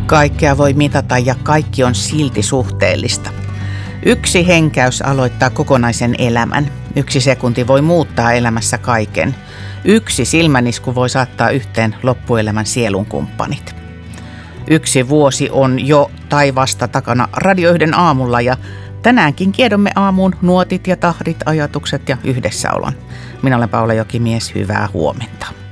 Kaikkea voi mitata ja kaikki on silti suhteellista. Yksi henkäys aloittaa kokonaisen elämän. Yksi sekunti voi muuttaa elämässä kaiken. Yksi silmänisku voi saattaa yhteen loppuelämän sielunkumppanit. Yksi vuosi on jo tai vasta takana Radio 1 aamulla ja tänäänkin kiedomme aamuun nuotit ja tahdit, ajatukset ja yhdessäolon. Minä olen Paula Jokimies, hyvää huomenta.